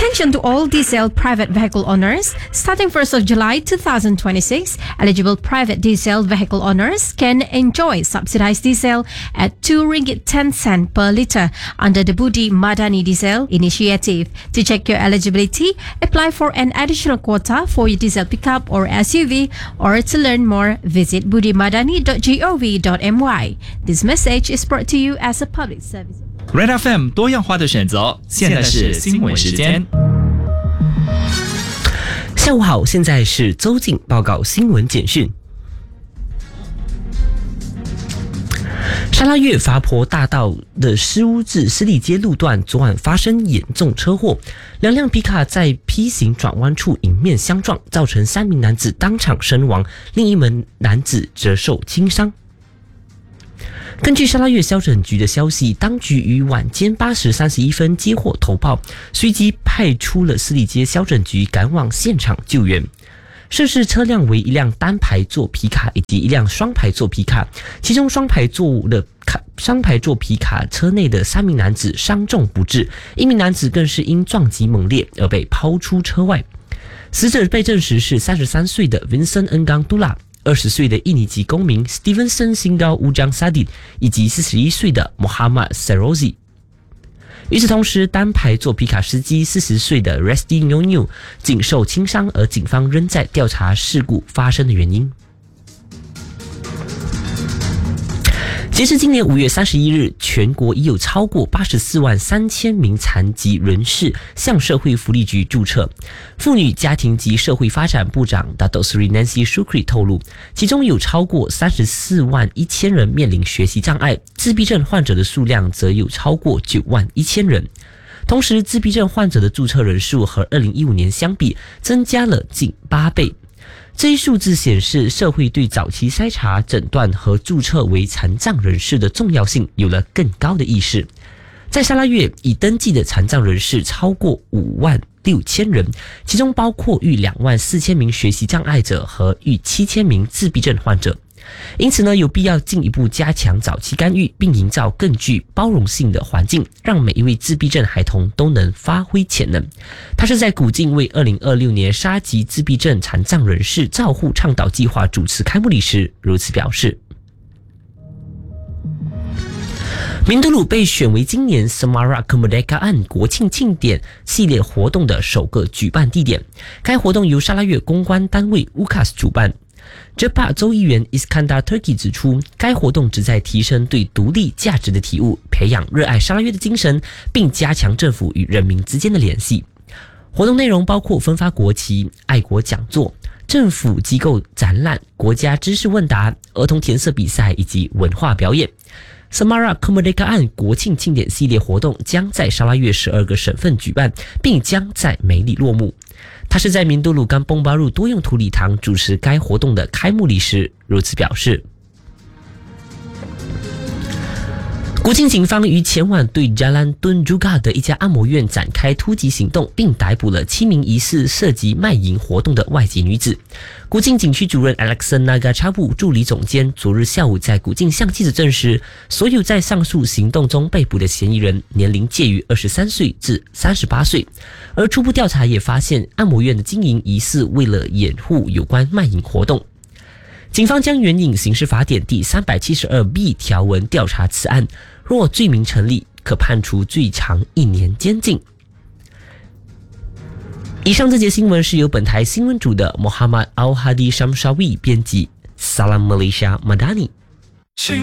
Attention to all diesel private vehicle owners. Starting 1st of July 2026, eligible private diesel vehicle owners can enjoy subsidized diesel at RM2.10 per litre under the Budi Madani Diesel Initiative. To check your eligibility, apply for an additional quota for your diesel pickup or SUV, or to learn more, visit budimadani.gov.my. This message is brought to you as a public service. Red FM 多样化的选择，现在是新闻时间。 下午好，现在是周景报告新闻简讯。沙拉越发坡大道的施屋至施利街路段昨晚发生严重车祸，两辆皮卡在 P 型转弯处迎面相撞，造成3名男子当场身亡，另一名男子则受轻伤。根据沙拉越消拯局的消息，当局于晚间8时31分接获投报，随即派出了施利街消拯局赶往现场救援。涉事车辆为一辆单排座皮卡以及一辆双排座皮卡，其中双排座皮卡车内的3名男子伤重不治，一名男子更是因撞击猛烈而被抛出车外。死者被证实是33岁的 Vincent Enggang Dula、20岁的印尼籍公民 Stevenson Singal Ujang Sadid 以及41岁的 Muhammad Serozi。与此同时，单排座皮卡司机40岁的 Resti Nyonya 仅受轻伤，而警方仍在调查事故发生的原因。截至今年5月31日，全国已有超过84万3千名残疾人士向社会福利局注册。妇女家庭及社会发展部长 Datuk Seri Nancy Shukri 透露，其中有超过34万1千人面临学习障碍，自闭症患者的数量则有超过9万1千人。同时，自闭症患者的注册人数和2015年相比增加了近8倍。这一数字显示，社会对早期筛查、诊断和注册为残障人士的重要性有了更高的意识。在沙拉越，已登记的残障人士超过5万6千人，其中包括逾2万4千名学习障碍者和逾7千名自闭症患者。因此呢，有必要进一步加强早期干预，并营造更具包容性的环境，让每一位自闭症孩童都能发挥潜能。他是在古晋为2026年沙吉自闭症残障人士照护倡导计划主持开幕礼时如此表示。明都鲁被选为今年 Semarak Kemerdekaan 国庆庆典系列活动的首个举办地点。该活动由沙拉越公关单位 UKAS 主办。JEPA 州议员 Iskandar Turki 指出，该活动旨在提升对独立价值的体悟，培养热爱沙拉越的精神，并加强政府与人民之间的联系。活动内容包括分发国旗、爱国讲座、政府机构展览、国家知识问答、儿童填色比赛以及文化表演。Semarak Kemerdekaan 国庆庆典系列活动将在沙拉越12个省份举办，并将在梅里落幕。他是在明都鲁甘崩巴路多用途礼堂主持该活动的开幕礼时如此表示。国庆警方于前晚对 Jalan Tun Juga 的一家按摩院展开突击行动，并逮捕了7名疑似涉及卖淫活动的外籍女子。古晋景区主任 Alexan Nagachabu 助理总监昨日下午在古晋向记者证实，所有在上述行动中被捕的嫌疑人年龄介于23岁至38岁，而初步调查也发现按摩院的经营疑似为了掩护有关卖淫活动。警方将援引刑事法典第 372B 条文调查此案，若罪名成立，可判处最长1年监禁。以上这节新闻是由本台新闻组的 Muhammad Al-Hadi Shamshawi 编辑 Salam Malaysia Madani。